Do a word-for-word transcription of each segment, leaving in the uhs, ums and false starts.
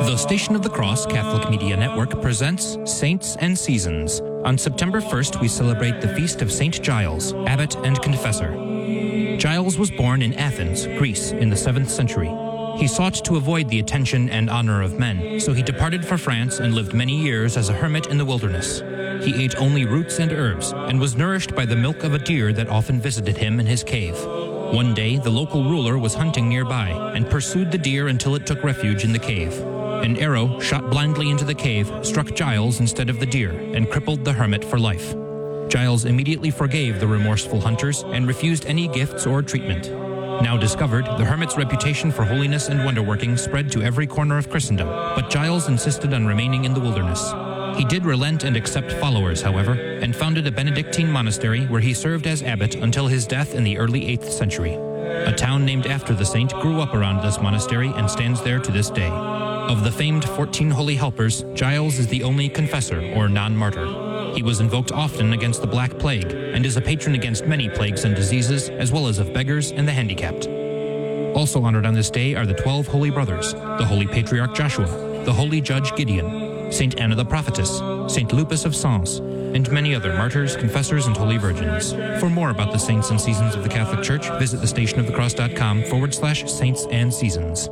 The Station of the Cross Catholic Media Network presents Saints and Seasons. On September first, we celebrate the feast of Saint Giles, abbot and confessor. Giles was born in Athens, Greece, in the seventh century. He sought to avoid the attention and honor of men, so he departed for France and lived many years as a hermit in the wilderness. He ate only roots and herbs, and was nourished by the milk of a deer that often visited him in his cave. One day, the local ruler was hunting nearby, and pursued the deer until it took refuge in the cave. An arrow, shot blindly into the cave, struck Giles instead of the deer, and crippled the hermit for life. Giles immediately forgave the remorseful hunters, and refused any gifts or treatment. Now discovered, the hermit's reputation for holiness and wonder-working spread to every corner of Christendom, but Giles insisted on remaining in the wilderness. He did relent and accept followers, however, and founded a Benedictine monastery where he served as abbot until his death in the early eighth century. A town named after the saint grew up around this monastery and stands there to this day. Of the famed fourteen holy helpers, Giles is the only confessor or non-martyr. He was invoked often against the Black Plague and is a patron against many plagues and diseases, as well as of beggars and the handicapped. Also honored on this day are the twelve Holy Brothers, the Holy Patriarch Joshua, the Holy Judge Gideon, Saint Anna the Prophetess, Saint Lupus of Sens, and many other martyrs, confessors, and holy virgins. For more about the saints and seasons of the Catholic Church, visit thestationofthecross.com forward slash saints and seasons.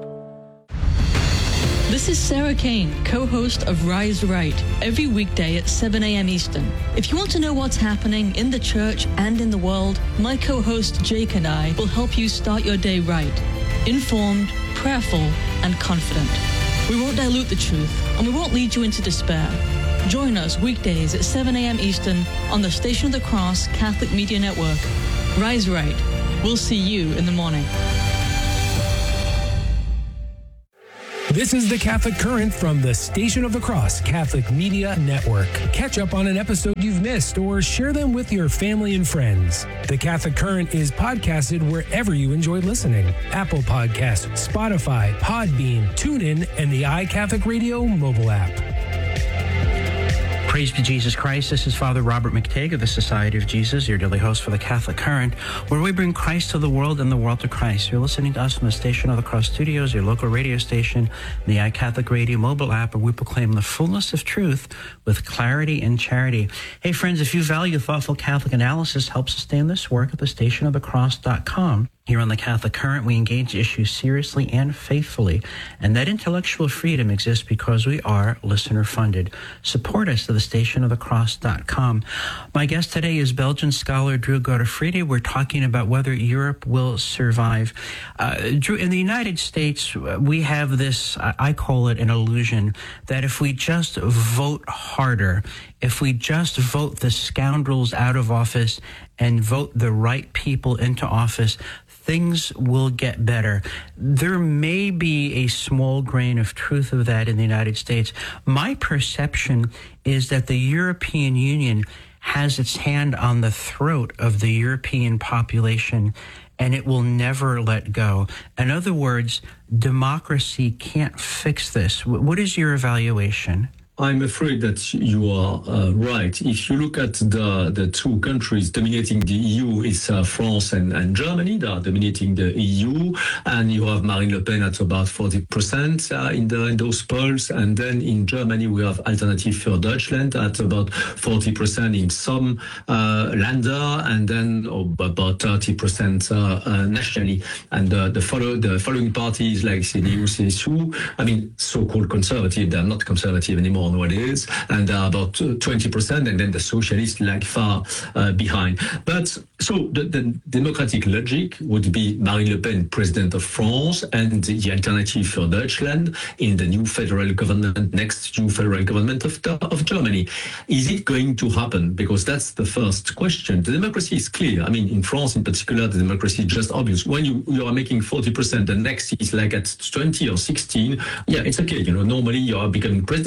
This is Sarah Kane, co-host of Rise Right, every weekday at seven a.m. Eastern. If you want to know what's happening in the church and in the world, my co-host Jake and I will help you start your day right, informed, prayerful, and confident. We won't dilute the truth, and we won't lead you into despair. Join us weekdays at seven a.m. Eastern on the Station of the Cross Catholic Media Network. Rise Right. We'll see you in the morning. This is the Catholic Current from the Station of the Cross Catholic Media Network. Catch up on an episode you've missed or share them with your family and friends. The Catholic Current is podcasted wherever you enjoy listening. Apple Podcasts, Spotify, Podbean, TuneIn, and the iCatholic Radio mobile app. Praise be Jesus Christ. This is Father Robert McTague of the Society of Jesus, your daily host for the Catholic Current, where we bring Christ to the world and the world to Christ. You're listening to us from the Station of the Cross Studios, your local radio station, the iCatholic Radio mobile app, where we proclaim the fullness of truth with clarity and charity. Hey, friends, if you value thoughtful Catholic analysis, help sustain this work at the station of the cross dot com. Here on the Catholic Current, we engage issues seriously and faithfully, and that intellectual freedom exists because we are listener-funded. Support us at the station of the cross dot com. My guest today is Belgian scholar Drew Godefridi. We're talking about whether Europe will survive. Uh, Drew, in the United States, we have this, I call it an illusion, that if we just vote harder, if we just vote the scoundrels out of office and vote the right people into office, things will get better. There may be a small grain of truth of that in the United States. My perception is that the European Union has its hand on the throat of the European population, and it will never let go. In other words, democracy can't fix this. What is your evaluation? I'm afraid that you are uh, right. If you look at the the two countries dominating the E U, is uh, France and, and Germany. They are dominating the E U, and you have Marine Le Pen at about forty percent uh, in, the, in those polls. And then in Germany, we have Alternative für Deutschland at about forty percent in some uh, Länder, and then oh, about thirty percent uh, uh, nationally. And uh, the follow the following parties like C D U, C S U, I mean, so-called conservative, they're not conservative anymore nowadays, and they are about twenty percent, and then the socialists lag far uh, behind. But so the, the democratic logic would be Marine Le Pen, president of France, and the Alternative für Deutschland in the new federal government, next new federal government of, the, of Germany. Is it going to happen? Because that's the first question. The democracy is clear. I mean, in France in particular, the democracy is just obvious. When you, you are making forty percent, the next is like at twenty or sixteen, yeah, it's okay. You know, normally you are becoming president, then you have a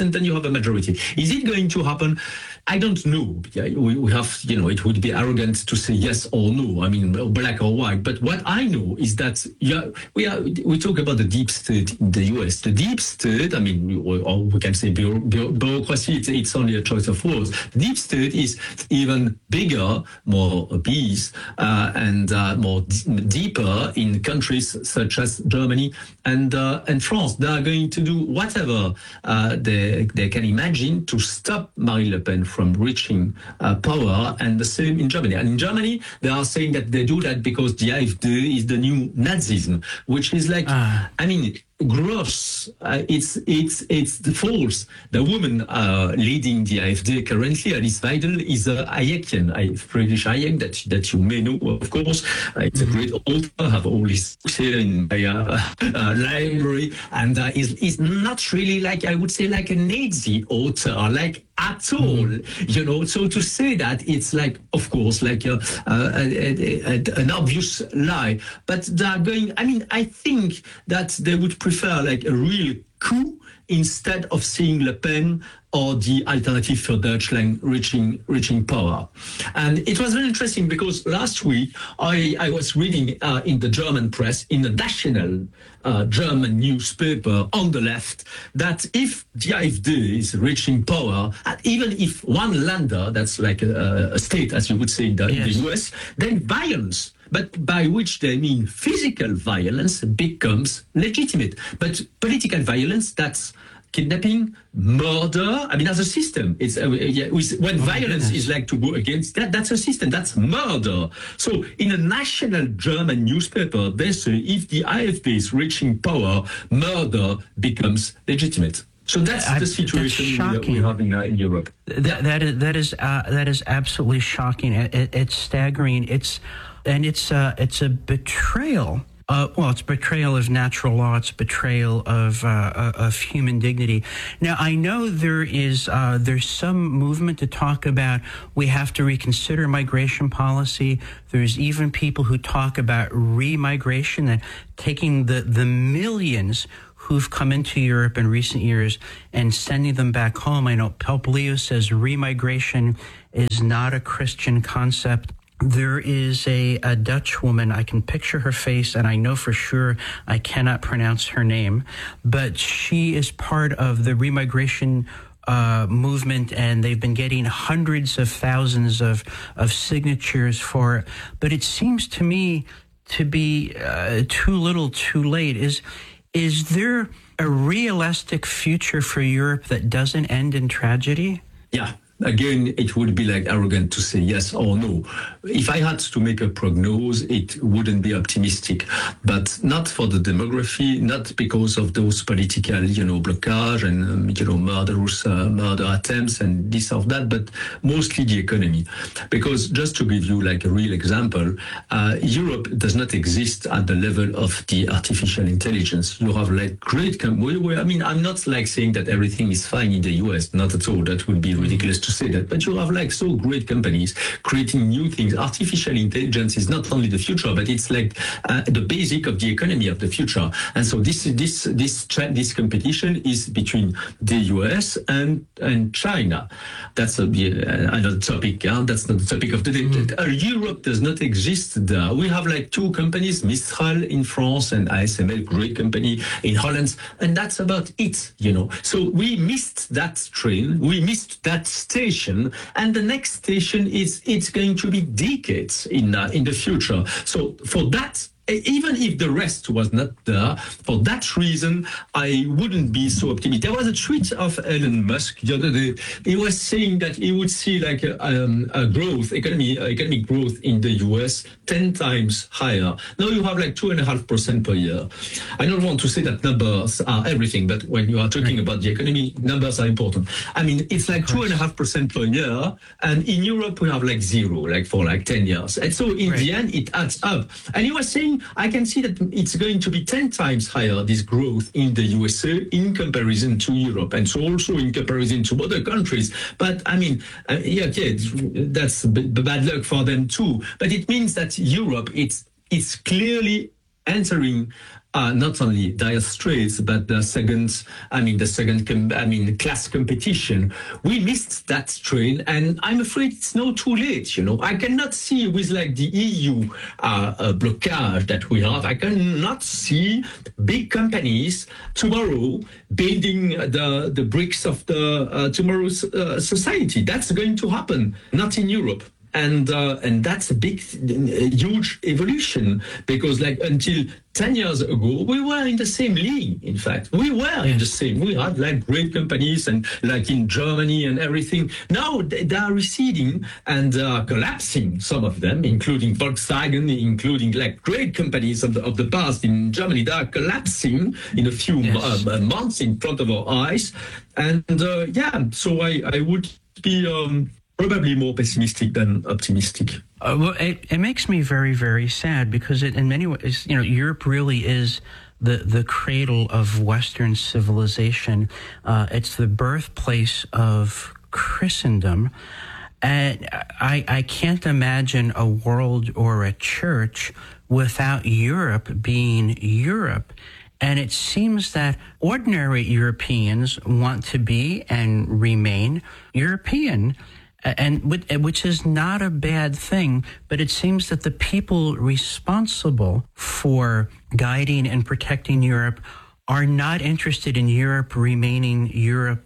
majority. Is it going to happen? I don't know. We, we have, you know, it would be arrogant to say yes or no. I mean, black or white. But what I know is that yeah, we are we talk about the deep state in the U S. The deep state, I mean, or we can say bureaucracy. It's, it's only a choice of words. The deep state is even bigger, more obese, uh, and uh, more d- deeper in countries such as Germany and uh, and France. They are going to do whatever uh, they they can imagine to stop Marine Le Pen from reaching uh, power, and the same in Germany. And in Germany, they are saying that they do that because the AfD is the new Nazism, which is like, uh. I mean, gross. Uh, it's it's it's the false. The woman uh, leading the AfD currently, Alice Weidel, is a Hayekian, a Friedrich Hayek that that you may know, of course. Uh, it's mm-hmm. a great author. I have all his books here in my uh, uh, library, and uh, is is not really like, I would say, like a Nazi author, like at all. Mm-hmm. You know, so to say that, it's like, of course, like a, a, a, a, an obvious lie. But they are going. I mean, I think that they would prefer like a real coup instead of seeing Le Pen or the Alternative für Deutschland reaching reaching power. And it was very interesting because last week I, I was reading uh, in the German press, in the national uh, German newspaper on the left, that if the AfD is reaching power, and even if one Länder, that's like a, a state, as you would say in the, yes. in the U S, then violence, but by which they mean physical violence, becomes legitimate. But political violence, that's kidnapping, murder. I mean, as a system, it's uh, yeah, with, when oh violence is like to go against that, that's a system, that's murder. So in a national German newspaper, they say if the AfD is reaching power, murder becomes legitimate. So that's I, the situation that's we, we have in, uh, in Europe. That, that is that is uh, that is absolutely shocking. It, it, it's staggering. It's and it's uh, it's a betrayal. Uh, well, it's betrayal of natural law. It's betrayal of uh, of human dignity. Now, I know there is uh, there's some movement to talk about we have to reconsider migration policy. There's even people who talk about re-migration and taking the the millions who've come into Europe in recent years and sending them back home. I know Pope Leo says re-migration is not a Christian concept. There is a, a Dutch woman, I can picture her face, and I know for sure I cannot pronounce her name, but she is part of the remigration uh, movement, and they've been getting hundreds of thousands of, of signatures for it. But it seems to me to be uh, too little, too late. Is is there a realistic future for Europe that doesn't end in tragedy? Yeah. Again, it would be like arrogant to say yes or no. If I had to make a prognosis, it wouldn't be optimistic, but not for the demography, not because of those political, you know, blockage and, um, you know, murderous uh, murder attempts and this or that, but mostly the economy. Because just to give you like a real example, uh, Europe does not exist at the level of the artificial intelligence. You have like great, com- I mean, I'm not like saying that everything is fine in the U S, not at all. That would be ridiculous to say that, but you have like so great companies creating new things. Artificial intelligence is not only the future, but it's like uh, the basic of the economy of the future. And so this this this this competition is between the U S and and China. That's a, uh, another topic. Huh? That's not the topic of the day. Mm-hmm. Uh, Europe does not exist there. We have like two companies, Mistral in France and A S M L, great company in Holland, and that's about it. You know, so we missed that train. We missed that station. And the next station is it's going to be decades in uh, in the future. So for that, even if the rest was not there, for that reason, I wouldn't be so optimistic. There was a tweet of Elon Musk the other day. He was saying that he would see like a, um, a growth, economy, economic growth in the U S ten times higher. Now you have like two and a half percent per year. I don't want to say that numbers are everything, but when you are talking about the economy, numbers are important. I mean, it's like two and a half percent per year, and in Europe we have like zero, like for like ten years. And so in right. the end, it adds up. And he was saying, I can see that it's going to be ten times higher, this growth in the U S A in comparison to Europe, and so also in comparison to other countries. But I mean, uh, yeah, okay, that's b- bad luck for them too. But it means that Europe, it's it's clearly entering uh, not only dire straits, but the second, I mean, the second, com- I mean, class competition. We missed that train, and I'm afraid it's now too late. You know, I cannot see with like the E U uh, uh, blockage that we have. I cannot see big companies tomorrow building the the bricks of the uh, tomorrow's uh, society. That's going to happen, not in Europe. And uh, and that's a big, huge evolution, because like until ten years ago, we were in the same league. In fact, we were in the same. We had like great companies and like in Germany and everything. Now they, they are receding and uh, collapsing. Some of them, including Volkswagen, including like great companies of the of the past in Germany, they are collapsing in a few yes. uh, months in front of our eyes. And uh, yeah, so I I would be. Um, Probably more pessimistic than optimistic. Uh, well, it, it makes me very, very sad, because it, in many ways, you know, Europe really is the, the cradle of Western civilization. Uh, it's the birthplace of Christendom. And I, I can't imagine a world or a church without Europe being Europe. And it seems that ordinary Europeans want to be and remain European. And which is not a bad thing, but it seems that the people responsible for guiding and protecting Europe are not interested in Europe remaining Europe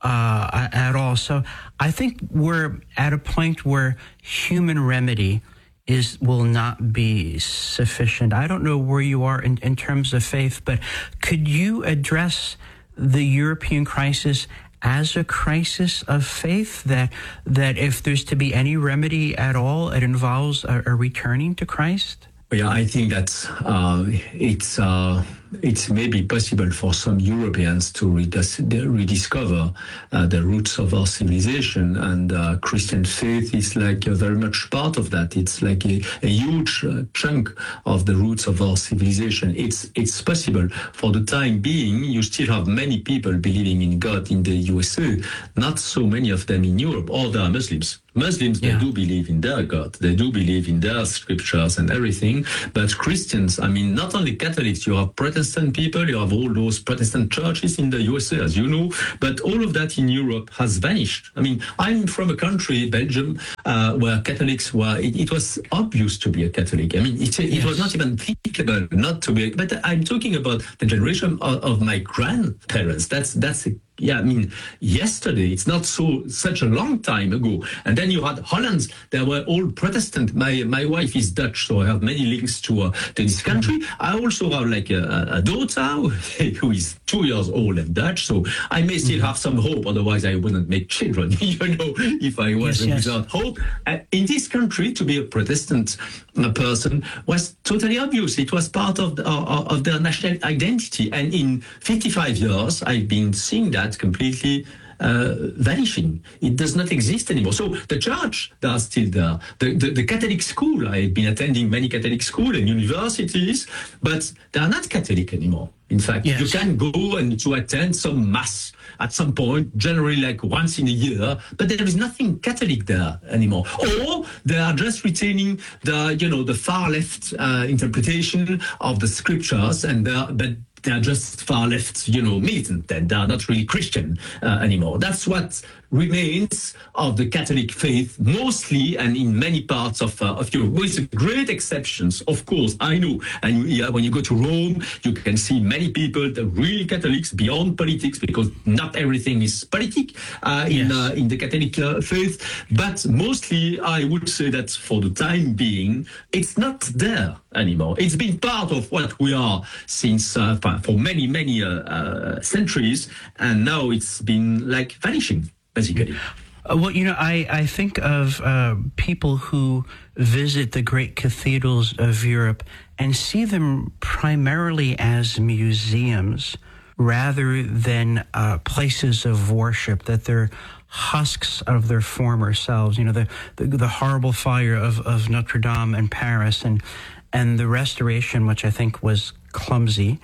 uh, at all. So I think we're at a point where human remedy is will not be sufficient. I don't know where you are in, in terms of faith, but could you address the European crisis as a crisis of faith, that that if there's to be any remedy at all, it involves a, a returning to Christ? Yeah, I think that uh, it's uh, it's maybe possible for some Europeans to redis- rediscover uh, the roots of our civilization, and uh, Christian faith is like uh, very much part of that. It's like a, a huge uh, chunk of the roots of our civilization. It's it's possible. For the time being, you still have many people believing in God in the U S A, not so many of them in Europe. All they are Muslims. Muslims, they yeah. do believe in their God. They do believe in their scriptures and everything. But Christians, I mean, not only Catholics, you have Protestant people, you have all those Protestant churches in the U S A, as you know, but all of that in Europe has vanished. I mean, I'm from a country, Belgium, uh, where Catholics were, it, it was obvious to be a Catholic. I mean, it, it yes. was not even thinkable not to be, but I'm talking about the generation of, of my grandparents. That's, that's a Yeah, I mean, yesterday, it's not so such a long time ago. And then you had Holland, they were all Protestant. My my wife is Dutch, so I have many links to, uh, to this country. I also have like a, a daughter who is two years old and Dutch, so I may still have some hope, otherwise I wouldn't make children, you know, if I was yes, yes. without hope. Uh, in this country, to be a Protestant uh, person was totally obvious. It was part of, the, uh, of their national identity. And in fifty-five years, I've been seeing that completely uh, vanishing. It does not exist anymore. So the church, they are still there. The, the, the Catholic school, I've been attending many Catholic schools and universities, but they are not Catholic anymore. In fact, yes. you can go and to attend some mass at some point, generally like once in a year, but there is nothing Catholic there anymore. Or they are just retaining the, you know, the far left uh, interpretation of the scriptures, and they are, but they are just far left, you know, militant, and they are not really Christian uh, anymore. That's what remains of the Catholic faith, mostly and in many parts of uh, of Europe, with great exceptions, of course, I know. And yeah, when you go to Rome, you can see many people, the real Catholics, beyond politics, because not everything is politic uh, in yes. uh, in the Catholic uh, faith. But mostly, I would say that for the time being, it's not there anymore. It's been part of what we are since uh, for many, many uh, uh, centuries, and now it's been like vanishing, basically. Uh, well, you know, I, I think of uh, people who visit the great cathedrals of Europe and see them primarily as museums rather than uh, places of worship, that they're husks of their former selves. You know, the, the, the horrible fire of, of Notre Dame in Paris, and and the restoration, which I think was clumsy,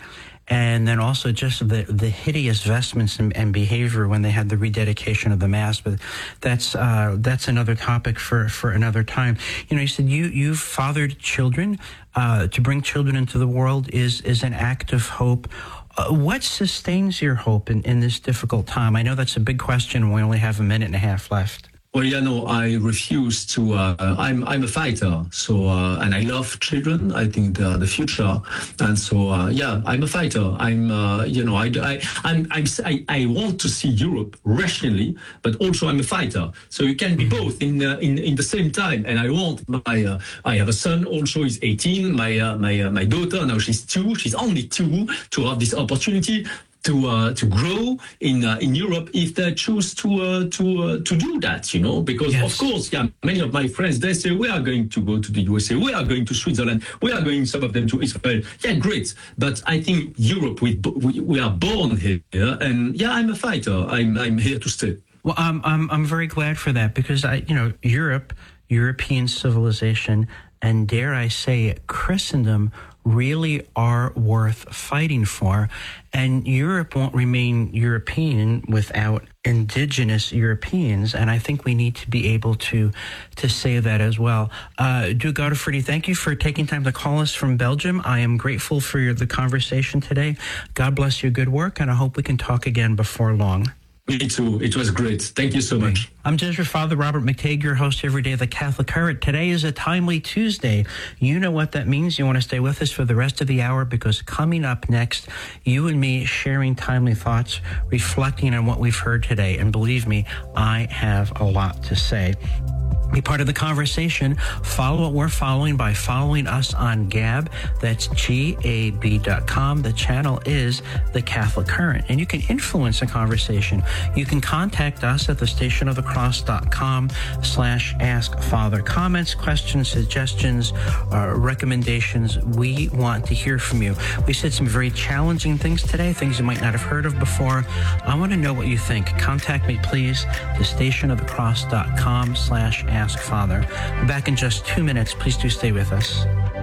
and then also just the, the hideous vestments and, and behavior when they had the rededication of the Mass. But that's uh, that's another topic for, for another time. You know, you said you, you've fathered children. Uh, to bring children into the world is, is an act of hope. Uh, what sustains your hope in, in this difficult time? I know that's a big question. We only have a minute and a half left. Well, yeah, no, I refuse to. Uh, I'm I'm a fighter, so uh, and I love children. I think they are the future, and so uh, yeah, I'm a fighter. I'm uh, you know I I I'm, I'm I, I want to see Europe rationally, but also I'm a fighter. So you can be both in uh, in in the same time. And I want my uh, I have a son also. He's eighteen. My uh, my uh, my daughter now she's two. She's only two to have this opportunity to uh, to grow in uh, in Europe if they choose to uh, to uh, to do that, you know, because yes. Of course, yeah, many of my friends, they say we are going to go to the U S A, we are going to Switzerland, we are going, some of them, to Israel. Yeah, great, but I think Europe, we we, we are born here, and yeah, I'm a fighter. I'm I'm here to stay. Well, um, I'm I'm very glad for that, because I you know Europe, European civilization, and dare I say it, Christendom really are worth fighting for. And Europe won't remain European without indigenous Europeans. And I think we need to be able to to say that as well. Uh, Duke Godefroy, thank you for taking time to call us from Belgium. I am grateful for your, the conversation today. God bless your good work, and I hope we can talk again before long. Me too. It was great. Thank you so much. I'm Jesuit Father Robert McTeigue, your host every day of the Catholic Current. Today is a timely Tuesday. You know what that means. You want to stay with us for the rest of the hour, because coming up next, you and me sharing timely thoughts, reflecting on what we've heard today. And believe me, I have a lot to say. Be part of the conversation. Follow what we're following by following us on Gab. That's G A B dot com. The channel is The Catholic Current. And you can influence the conversation. You can contact us at the station of the cross dot com slash ask father. Comments, questions, suggestions, uh, recommendations. We want to hear from you. We said some very challenging things today, things you might not have heard of before. I want to know what you think. Contact me, please. The station of the cross dot com slash ask father. Back in just two minutes. Please do stay with us.